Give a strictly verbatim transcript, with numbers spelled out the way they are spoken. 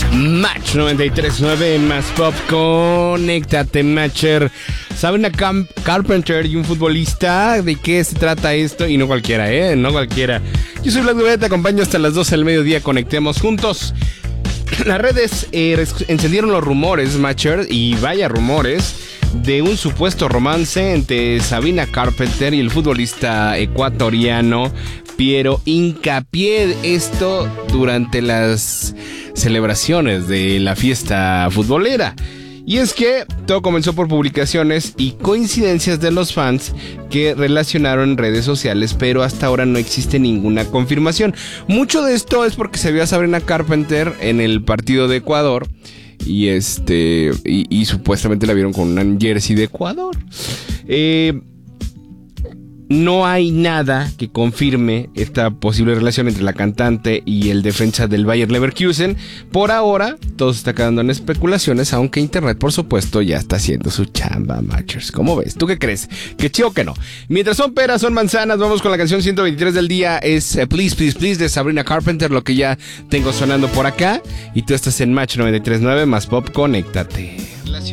Match noventa y tres punto nueve más Pop, conéctate, Matcher. Sabrina Camp Carpenter y un futbolista. ¿De qué se trata esto? Y no cualquiera, ¿eh? No cualquiera. Yo soy Black Duvet, te acompaño hasta las doce del mediodía. Conectemos juntos. Las redes eh, encendieron los rumores, Matcher, y vaya rumores, de un supuesto romance entre Sabrina Carpenter y el futbolista ecuatoriano Piero Hincapié. Esto durante las celebraciones de la fiesta futbolera. Y es que todo comenzó por publicaciones y coincidencias de los fans que relacionaron en redes sociales, pero hasta ahora no existe ninguna confirmación. Mucho de esto es porque se vio a Sabrina Carpenter en el partido de Ecuador y este y, y supuestamente la vieron con una jersey de Ecuador. Eh... No hay nada que confirme esta posible relación entre la cantante y el defensa del Bayer Leverkusen. Por ahora, todo se está quedando en especulaciones, aunque Internet, por supuesto, ya está haciendo su chamba, Matchers. ¿Cómo ves? ¿Tú qué crees? ¿Que sí o que no? Mientras son peras, son manzanas, vamos con la canción ciento veintitrés del día. Es uh, Please, Please, Please de Sabrina Carpenter, lo que ya tengo sonando por acá. Y tú estás en Match noventa y tres punto nueve más Pop, conéctate.